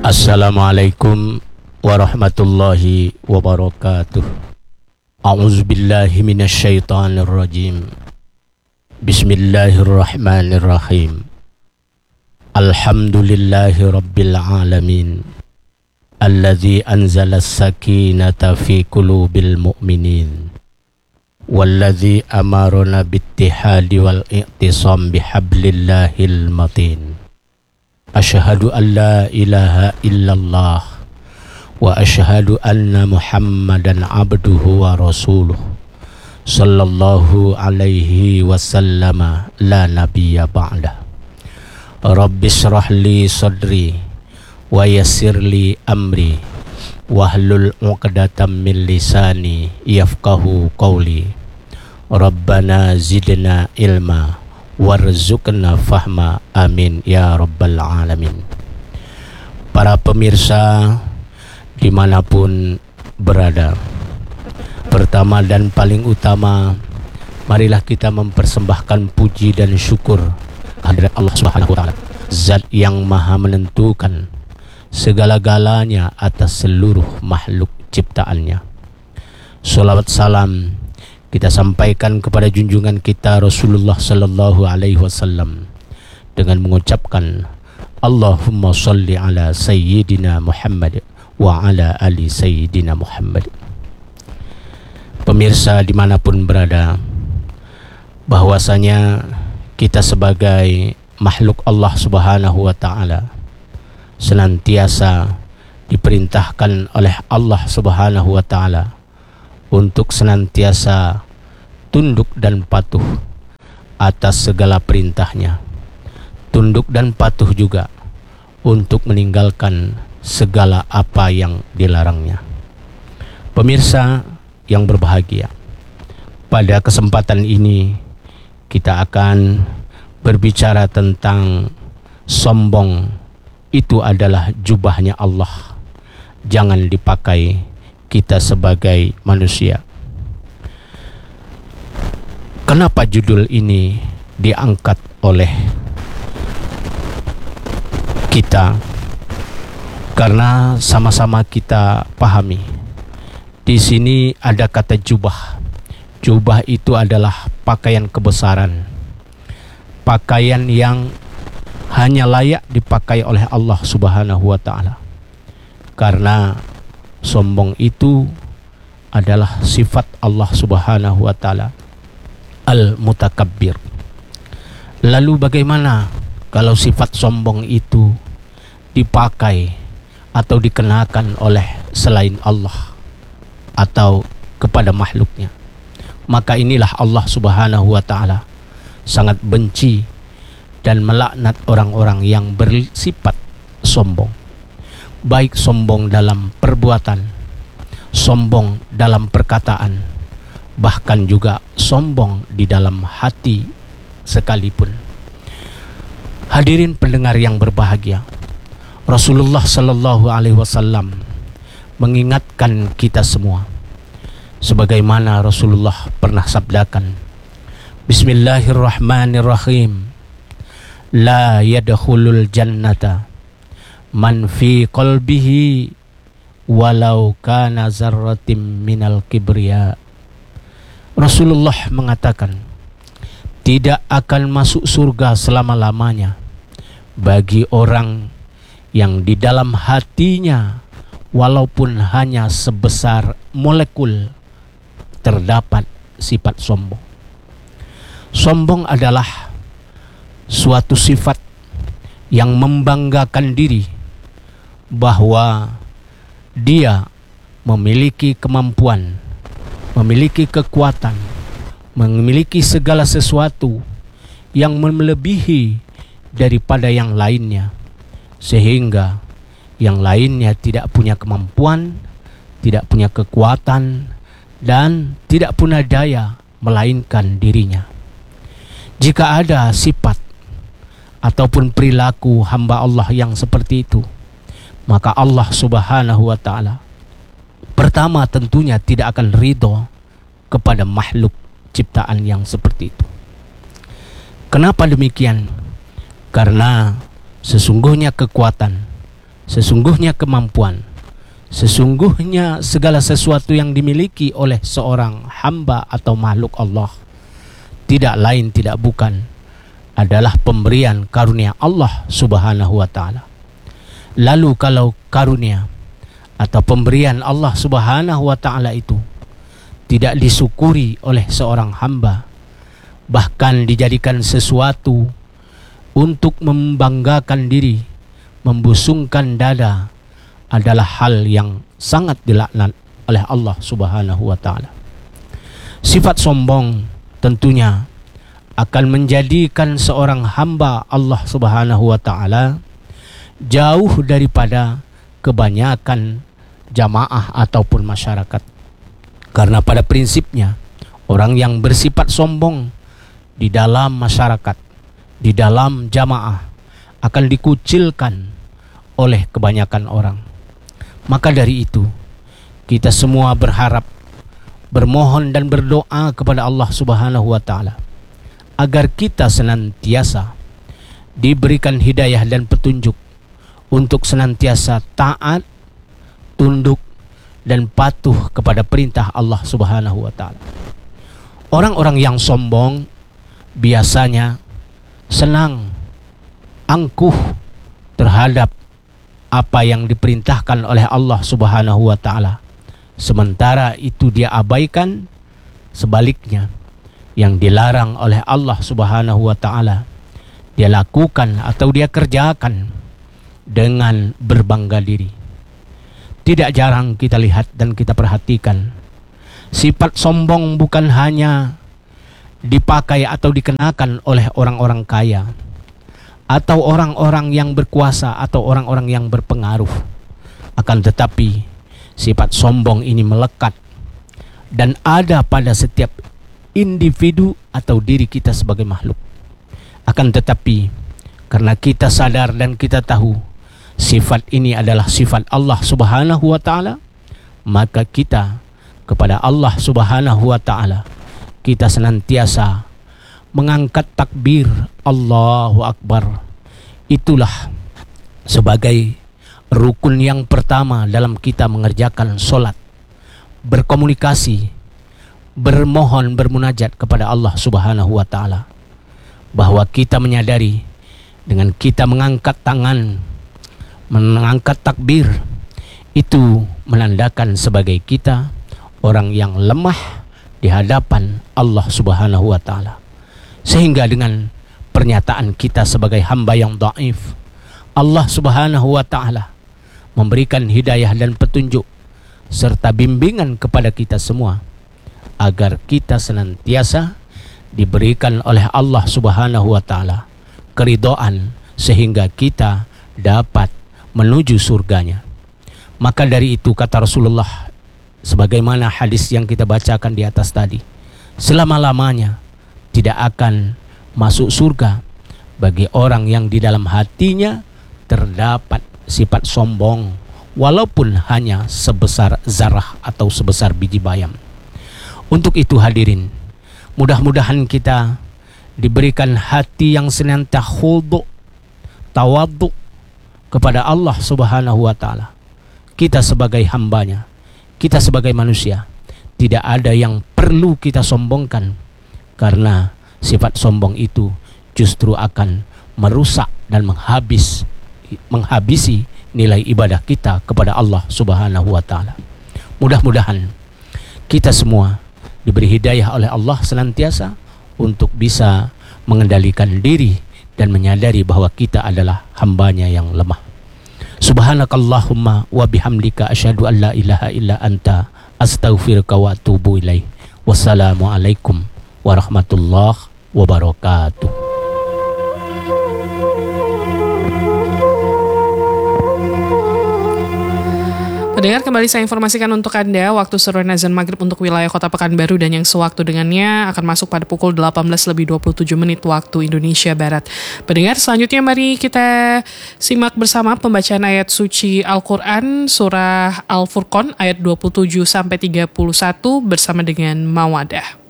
Assalamualaikum warahmatullahi wabarakatuh. A'udzubillahi minasyaitonir rajim. Bismillahirrahmanirrahim. Alhamdulillahi rabbil alamin. Alladzi anzala as-sakinata fi qulubil mu'minin. Walladzi amarna bittihadi wal i'tisam bihablillahil matin. Asyhadu an la ilaha illallah wa asyhadu anna Muhammadan abduhu wa rasuluh sallallahu alaihi wasallama la nabiyya ba'dah. Rabbi shrah li sadri wa yassir li amri wahlul 'uqdatam min lisani yafqahu qawli. Rabbana zidna ilma warzuqna fahma, amin ya rabbal alamin. Para pemirsa dimanapun berada, pertama dan paling utama, marilah kita mempersembahkan puji dan syukur kehadirat Allah Subhanahu wa taala, zat yang maha menentukan segala-galanya atas seluruh makhluk ciptaannya. Salawat salam kita sampaikan kepada junjungan kita Rasulullah sallallahu alaihi wasallam dengan mengucapkan Allahumma shalli ala sayyidina Muhammad wa ala ali sayyidina Muhammad. Pemirsa dimanapun berada, bahwasanya kita sebagai makhluk Allah Subhanahu wa taala senantiasa diperintahkan oleh Allah Subhanahu wa taala untuk senantiasa tunduk dan patuh atas segala perintahnya, tunduk dan patuh juga untuk meninggalkan segala apa yang dilarangnya. Pemirsa yang berbahagia, pada kesempatan ini kita akan berbicara tentang sombong itu adalah jubahnya Allah, jangan dipakai kita sebagai manusia. Kenapa judul ini diangkat oleh kita? Karena sama-sama kita pahami di sini ada kata jubah. Jubah itu adalah pakaian kebesaran, pakaian yang hanya layak dipakai oleh Allah Subhanahu wa taala. Karena sombong itu adalah sifat Allah Subhanahu wa taala, al-mutakabbir. Lalu bagaimana kalau sifat sombong itu dipakai atau dikenakan oleh selain Allah atau kepada makhluknya? Maka inilah Allah Subhanahu wa taala sangat benci dan melaknat orang-orang yang bersifat sombong. Baik sombong dalam perbuatan, sombong dalam perkataan, bahkan juga sombong di dalam hati sekalipun. Hadirin pendengar yang berbahagia, Rasulullah sallallahu alaihi wasallam mengingatkan kita semua sebagaimana Rasulullah pernah sabdakan, Bismillahirrahmanirrahim, la yadkhulul jannata man fi qalbihi walau kana zarratim minal kibriya. Rasulullah mengatakan, tidak akan masuk surga selama-lamanya bagi orang yang di dalam hatinya walaupun hanya sebesar molekul terdapat sifat sombong. Sombong adalah suatu sifat yang membanggakan diri bahwa dia memiliki kemampuan, memiliki kekuatan, memiliki segala sesuatu yang melebihi daripada yang lainnya, sehingga yang lainnya tidak punya kemampuan, tidak punya kekuatan, dan tidak punya daya melainkan dirinya. Jika ada sifat ataupun perilaku hamba Allah yang seperti itu, maka Allah Subhanahu wa taala pertama tentunya tidak akan ridho kepada makhluk ciptaan yang seperti itu. Kenapa demikian? Karena sesungguhnya kekuatan, Sesungguhnya kemampuan, sesungguhnya segala sesuatu yang dimiliki oleh seorang hamba atau makhluk Allah tidak lain tidak bukan adalah pemberian karunia Allah Subhanahu wa ta'ala. Lalu kalau karunia atau pemberian Allah Subhanahu wa ta'ala itu tidak disyukuri oleh seorang hamba, bahkan dijadikan sesuatu untuk membanggakan diri, membusungkan dada, adalah hal yang sangat dilaknat oleh Allah Subhanahu wa ta'ala. Sifat sombong tentunya akan menjadikan seorang hamba Allah Subhanahu wa ta'ala jauh daripada kebanyakan jamaah ataupun masyarakat. Karena pada prinsipnya orang yang bersifat sombong di dalam masyarakat, di dalam jamaah, akan dikucilkan oleh kebanyakan orang. Maka dari itu kita semua berharap, bermohon dan berdoa kepada Allah Subhanahu wa ta'ala agar kita senantiasa diberikan hidayah dan petunjuk untuk senantiasa taat, tunduk dan patuh kepada perintah Allah Subhanahu wa ta'ala. Orang-orang yang sombong biasanya senang, angkuh terhadap apa yang diperintahkan oleh Allah Subhanahu wa ta'ala. Sementara itu dia abaikan sebaliknya yang dilarang oleh Allah Subhanahu wa ta'ala dia lakukan atau dia kerjakan dengan berbangga diri. Tidak jarang kita lihat dan kita perhatikan sifat sombong bukan hanya dipakai atau dikenakan oleh orang-orang kaya atau orang-orang yang berkuasa atau orang-orang yang berpengaruh. Akan tetapi sifat sombong ini melekat dan ada pada setiap individu atau diri kita sebagai makhluk. Akan tetapi karena kita sadar dan kita tahu sifat ini adalah sifat Allah Subhanahu wa ta'ala, maka kita kepada Allah Subhanahu wa ta'ala kita senantiasa mengangkat takbir Allahu Akbar. Itulah sebagai rukun yang pertama dalam kita mengerjakan solat, berkomunikasi, bermohon, bermunajat kepada Allah Subhanahu wa ta'ala, bahwa kita menyadari dengan kita mengangkat tangan, mengangkat takbir, itu menandakan sebagai kita orang yang lemah di hadapan Allah Subhanahu wa ta'ala. Sehingga dengan pernyataan kita sebagai hamba yang dhaif, Allah Subhanahu wa ta'ala memberikan hidayah dan petunjuk serta bimbingan kepada kita semua agar kita senantiasa diberikan oleh Allah Subhanahu wa ta'ala keridhaan sehingga kita dapat menuju surganya. Maka dari itu kata Rasulullah sebagaimana hadis yang kita bacakan di atas tadi, selama-lamanya tidak akan masuk surga bagi orang yang di dalam hatinya terdapat sifat sombong walaupun hanya sebesar zarah atau sebesar biji bayam. Untuk itu hadirin, mudah-mudahan kita diberikan hati yang senantiasa khudu', tawadhu' kepada Allah Subhanahu wa ta'ala. Kita sebagai hambanya, kita sebagai manusia, tidak ada yang perlu kita sombongkan, karena sifat sombong itu justru akan merusak dan menghabisi nilai ibadah kita kepada Allah Subhanahu wa ta'ala. Mudah-mudahan kita semua diberi hidayah oleh Allah senantiasa untuk bisa mengendalikan diri dan menyadari bahwa kita adalah hambanya yang lemah. Subhanakallahumma wa bihamdika asyhadu an la ilaha illa anta astaghfiruka wa atubu ilaih. Wassalamualaikum warahmatullahi wabarakatuh. Pendengar, kembali saya informasikan untuk Anda waktu seruan azan maghrib untuk wilayah Kota Pekanbaru dan yang sewaktu dengannya akan masuk pada pukul 18:27 waktu Indonesia Barat. Pendengar, selanjutnya mari kita simak bersama pembacaan ayat suci Al-Quran surah Al-Furqan ayat 27-31 bersama dengan Mawadah.